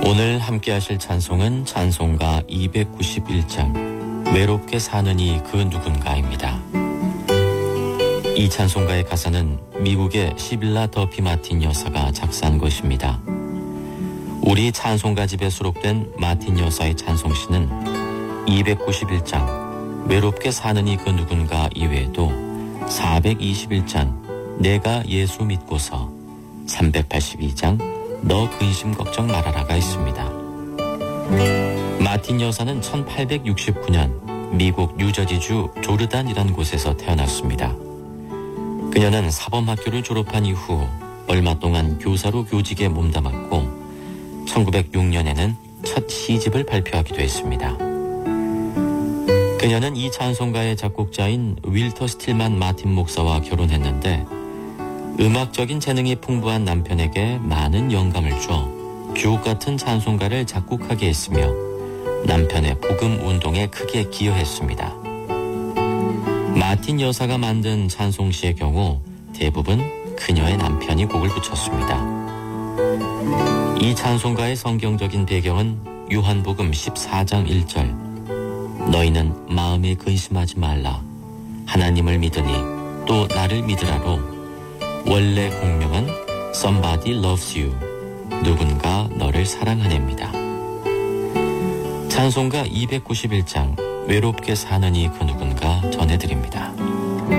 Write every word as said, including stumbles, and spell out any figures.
오늘 함께 하실 찬송은 찬송가 이백구십일 장 외롭게 사는 이 그 누군가입니다. 이 찬송가의 가사는 미국의 시빌라 더피 마틴 여사가 작사한 것입니다. 우리 찬송가집에 수록된 마틴 여사의 찬송시는 이백구십일 장 외롭게 사는 이 그 누군가 이외에도 사백이십일 장 내가 예수 믿고서, 삼백팔십이 장 너 근심 걱정 말아라가 있습니다. 마틴 여사는 천팔백육십구 년 미국 뉴저지주 조르단이란 곳에서 태어났습니다. 그녀는 사범학교를 졸업한 이후 얼마 동안 교사로 교직에 몸담았고 천구백육 년에는 첫 시집을 발표하기도 했습니다. 그녀는 이 찬송가의 작곡자인 윌터 스틸만 마틴 목사와 결혼했는데 음악적인 재능이 풍부한 남편에게 많은 영감을 줘 주옥같은 찬송가를 작곡하게 했으며 남편의 복음 운동에 크게 기여했습니다. 마틴 여사가 만든 찬송시의 경우 대부분 그녀의 남편이 곡을 붙였습니다. 이 찬송가의 성경적인 배경은 요한복음 십사 장 일 절 너희는 마음에 근심하지 말라 하나님을 믿으니 또 나를 믿으라로 원래 공명은 Somebody Loves You 누군가 너를 사랑하냅니다. 찬송가 이백구십일 장 외롭게 사는 이 그 누군가 전해드립니다.